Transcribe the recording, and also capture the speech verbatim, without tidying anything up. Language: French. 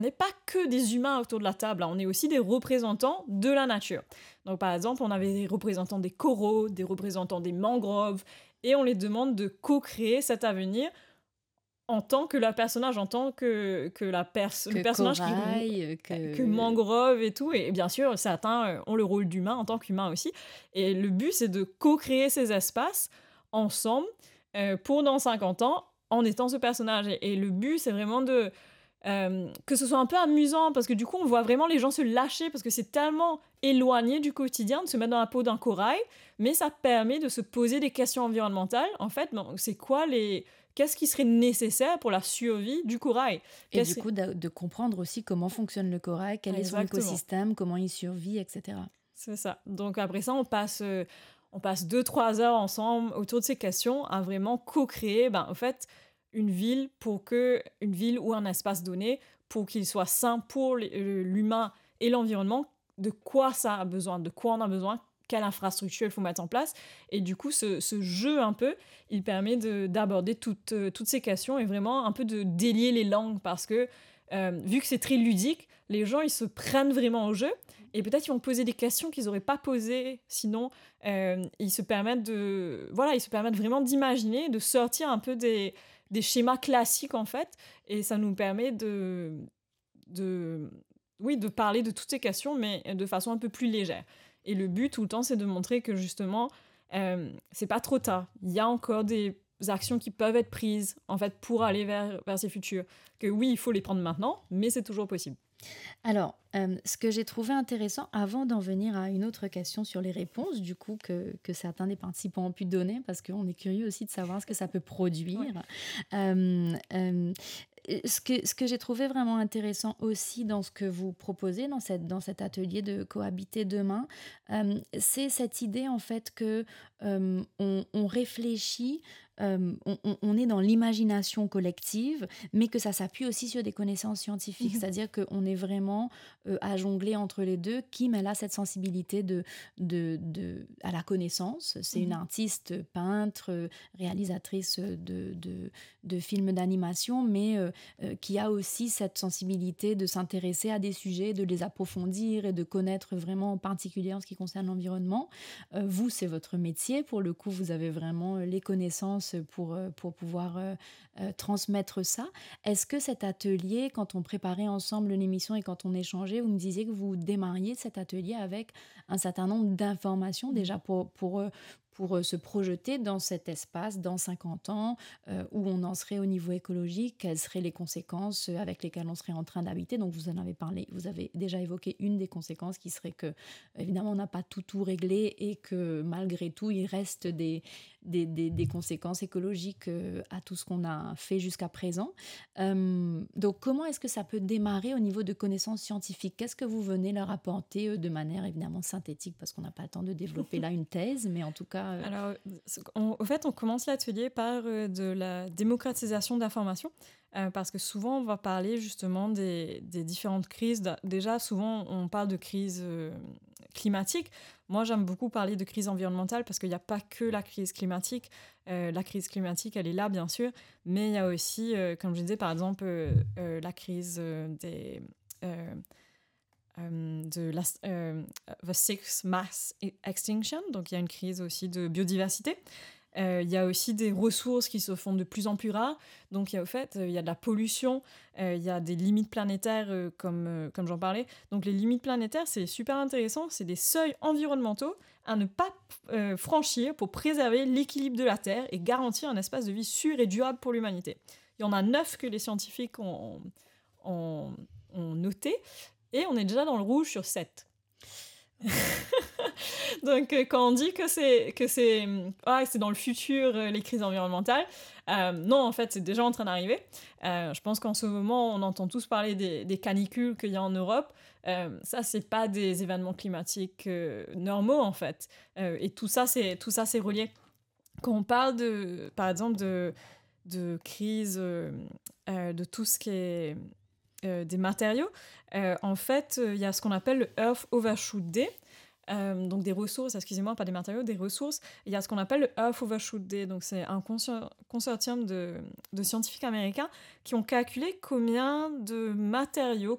n'est pas que des humains autour de la table, hein, on est aussi des représentants de la nature. Donc par exemple, on avait des représentants des coraux, des représentants des mangroves, et on les demande de co-créer cet avenir en tant que le personnage, en tant que, que la pers- le Que personnage qui corail, heu, que que mangrove et tout, et bien sûr, certains euh, ont le rôle d'humain en tant qu'humain aussi. Et le but, c'est de co-créer ces espaces ensemble euh, pour dans cinquante ans en étant ce personnage. Et, et le but, c'est vraiment de euh, que ce soit un peu amusant, parce que du coup, on voit vraiment les gens se lâcher, parce que c'est tellement éloigné du quotidien de se mettre dans la peau d'un corail, mais ça permet de se poser des questions environnementales. En fait, bon, c'est quoi les... Qu'est-ce qui serait nécessaire pour la survie du corail? et du Qu'est-ce... coup de de comprendre aussi comment fonctionne le corail, quel est son Exactement. écosystème, comment il survit et cetera. C'est ça. Donc après ça, on passe, euh, on passe deux, trois heures ensemble autour de ces questions à vraiment co-créer, ben, en fait, une ville pour que, une ville ou un espace donné pour qu'il soit sain pour les- euh, l'humain et l'environnement. De quoi ça a besoin, de quoi on a besoin, quelle infrastructure il faut mettre en place. Et du coup, ce, ce jeu un peu, il permet de- d'aborder toutes, euh, toutes ces questions et vraiment un peu de délier les langues parce que euh, vu que c'est très ludique, les gens ils se prennent vraiment au jeu. Et peut-être ils vont poser des questions qu'ils n'auraient pas posées sinon. Euh, ils se permettent de, voilà, ils se permettent vraiment d'imaginer, de sortir un peu des, des schémas classiques en fait. Et ça nous permet de, de, oui, de parler de toutes ces questions, mais de façon un peu plus légère. Et le but tout le temps, c'est de montrer que justement, euh, c'est pas trop tard. Il y a encore des actions qui peuvent être prises en fait pour aller vers, vers ces futurs. Que oui, il faut les prendre maintenant, mais c'est toujours possible. Alors, hem, ce que j'ai trouvé intéressant, avant d'en venir à une autre question sur les réponses, du coup, que que certains des participants ont pu donner, parce qu'on est curieux aussi de savoir ce que ça peut Ouais. produire. Hem, hem, et ce que ce que j'ai trouvé vraiment intéressant aussi dans ce que vous proposez, dans cette dans cet atelier de cohabiter demain, hem, c'est cette idée, en fait, que, hem, on on réfléchit, hem, on on on est dans l'imagination collective, mais que ça s'appuie aussi sur des connaissances scientifiques. Mhm. C'est-à-dire qu'on est vraiment euh, à jongler entre les deux. Kim, elle a cette sensibilité de, de, de, à la connaissance. C'est une Mhm. artiste, peintre, euh, réalisatrice de, de, de films d'animation, mais euh, euh, qui a aussi cette sensibilité de s'intéresser à des sujets, de les approfondir et de connaître vraiment en particulier en ce qui concerne l'environnement. Euh, vous, c'est votre métier. Pour le coup, vous avez vraiment euh, les connaissances pour, euh, pour pouvoir euh, euh, transmettre ça. Est-ce que cet atelier, quand on préparait ensemble l'émission et quand on échangeait, vous me disiez que vous démarriez cet atelier avec un certain nombre d'informations déjà pour, pour, euh, pour euh, se projeter dans cet espace dans cinquante ans, euh, où on en serait au niveau écologique, quelles seraient les conséquences euh, avec lesquelles on serait en train d'habiter. Donc vous en avez parlé, vous avez déjà évoqué une des conséquences qui serait que, évidemment, on n'a pas tout tout réglé et que malgré tout, il reste des, des, des, des conséquences écologiques euh, à tout ce qu'on a fait jusqu'à présent. Euh, donc, comment est-ce que ça peut démarrer au niveau de connaissances scientifiques? Qu'est-ce que vous venez leur apporter euh, de manière évidemment synthétique, parce qu'on n'a pas le temps de développer là une thèse, mais en tout cas... euh, Alors, ce- on- au fait, on commence l'atelier par euh, de la démocratisation d'informations, euh, parce que souvent, on va parler justement des, des différentes crises. Da- Déjà, souvent, on parle de crise euh, climatique. Moi, j'aime beaucoup parler de crise environnementale, parce qu'il n'y a pas que la crise climatique. Euh, la crise climatique, elle est là, bien sûr, mais il y a aussi, euh, comme je disais, par exemple, euh, euh, la crise euh, des... euh, euh, de la euh, the Sixth Mass Extinction, donc il y a une crise aussi de biodiversité. Euh, Il y a aussi des ressources qui se font de plus en plus rares, donc il y a au fait, euh, il y a de la pollution, euh, il y a des limites planétaires euh, comme, euh, comme j'en parlais. Donc les limites planétaires, c'est super intéressant, c'est des seuils environnementaux à ne pas euh, franchir pour préserver l'équilibre de la Terre et garantir un espace de vie sûr et durable pour l'humanité. Il y en a neuf que les scientifiques ont, ont, ont noté, et on est déjà dans le rouge sur sept. Donc, euh, quand on dit que c'est, que c'est, ah, c'est dans le futur, euh, les crises environnementales, euh, non, en fait, c'est déjà en train d'arriver. Euh, je pense qu'en ce moment, on entend tous parler des, des canicules qu'il y a en Europe. Euh, ça, c'est pas des événements climatiques euh, normaux, en fait. Euh, et tout ça, c'est, tout ça, c'est relié. Quand on parle, de, par exemple, de, de crise, euh, euh, de tout ce qui est euh, des matériaux, euh, en fait, il euh, y a ce qu'on appelle le Earth Overshoot Day. Euh, donc des ressources, excusez-moi, pas des matériaux, des ressources. Il y a ce qu'on appelle le Earth Overshoot Day. Donc c'est un consortium de, de scientifiques américains qui ont calculé combien de matériaux